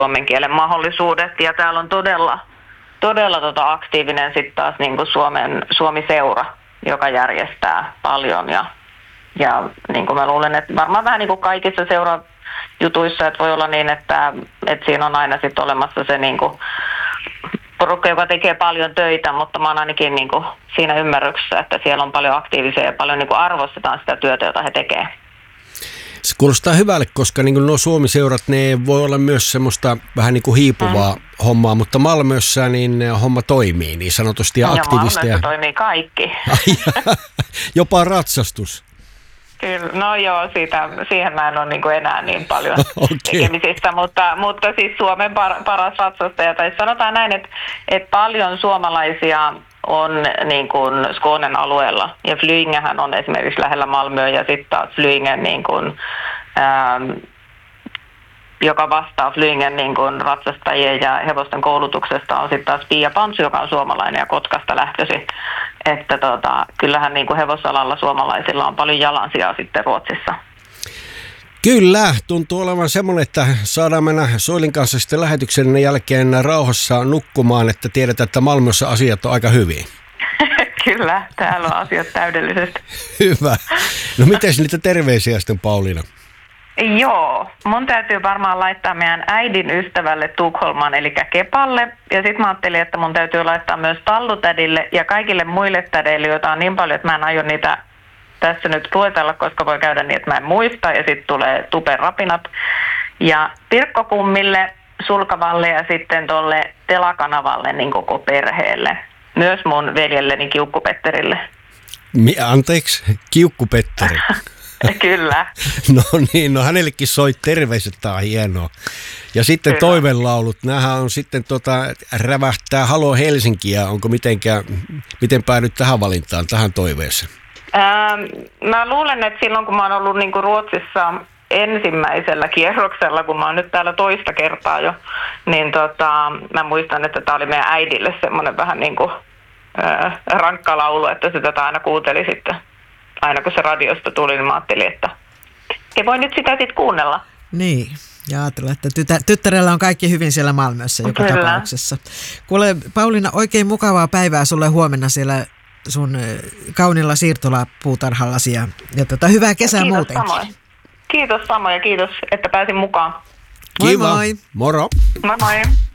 suomen kielen mahdollisuudet. Ja täällä on todella aktiivinen sitten taas niin kuin Suomi-seura, joka järjestää paljon. Ja niin kuin mä luulen, että varmaan vähän niin kuin kaikissa seurajutuissa, että voi olla niin, että siinä on aina sitten olemassa se niin kuin porukka, joka tekee paljon töitä, mutta mä oon ainakin niin kuin siinä ymmärryksessä, että siellä on paljon aktiivisia ja paljon niin kuin arvostetaan sitä työtä, jota he tekevät. Se kuulostaa hyvälle, koska niin kuin nuo Suomi-seurat, ne voi olla myös semmoista vähän niin kuin hiipuvaa hommaa, mutta Malmössä niin homma toimii niin sanotusti ja aktiivista. Malmössä toimii kaikki. Jopa ratsastus. Kyllä, no joo, siihen mä en ole niin kuin enää niin paljon tekemisistä, mutta siis Suomen paras ratsastaja, tai sanotaan näin, että paljon suomalaisia on niin kuin Skånen alueella, ja Flyingehän on esimerkiksi lähellä Malmöä, ja sitten taas Flyingen, niin kuin, joka vastaa Flyingen niin kuin ratsastajien ja hevosten koulutuksesta, on sitten taas Pia Pantsu, joka on suomalainen ja Kotkasta lähtöisin. Että kyllähän niin kuin hevosalalla suomalaisilla on paljon jalansijaa sitten Ruotsissa. Kyllä, tuntuu olevan semmoinen, että saadaan mennä Soilin kanssa sitten lähetyksen jälkeen rauhassa nukkumaan, että tiedetään, että Malmössä asiat on aika hyvin. Kyllä, täällä on asiat täydellisesti. Hyvä. No mites niitä terveisiä sitten, Pauliina? Joo, mun täytyy varmaan laittaa meidän äidin ystävälle Tukholmaan, eli Kepalle. Ja sitten mä ajattelin, että mun täytyy laittaa myös Tallutädille ja kaikille muille tädeille, joita on niin paljon, että mä en aio niitä tässä nyt luetella, koska voi käydä niin, että mä en muista. Ja sitten tulee Tupen rapinat. Ja Pirkko-kummille, Sulkavalle ja sitten tuolle Telakanavalle niin koko perheelle. Myös mun veljelleni Kiukku-Petterille. Anteeksi, Kiukku-Petteri. Kyllä. No niin, no hänellekin soi terveiset, tää on hienoa. Ja sitten toivelaulut, nämähän on sitten rävähtää Halo Helsinkiä. Onko miten päädyt tähän valintaan, tähän toiveeseen? Mä luulen, että silloin kun mä oon ollut niin kuin Ruotsissa ensimmäisellä kierroksella, kun mä oon nyt täällä toista kertaa jo, niin mä muistan, että tää oli meidän äidille semmoinen vähän niin kuin rankka laulu, että sitä aina kuunteli sitten. Aina kun se radiosta tuli, niin mä ajattelin, että ei voi nyt sitä sitten kuunnella. Niin, ja ajatella, että tyttärellä on kaikki hyvin siellä Malmössä joka tapauksessa. Kuule, Pauliina, oikein mukavaa päivää sulle huomenna siellä sun kaunilla siirtolapuutarhallasi ja hyvää kesää kiitos muutenkin. Samoin. Kiitos samoin ja kiitos, että pääsin mukaan. Kiva. Moi moi. Moro. Moi moi.